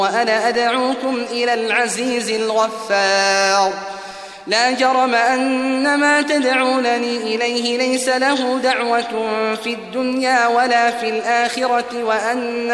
وأنا أدعوكم إلى العزيز الغفار لا جرم أن ما تدعونني إليه ليس له دعوة في الدنيا ولا في الآخرة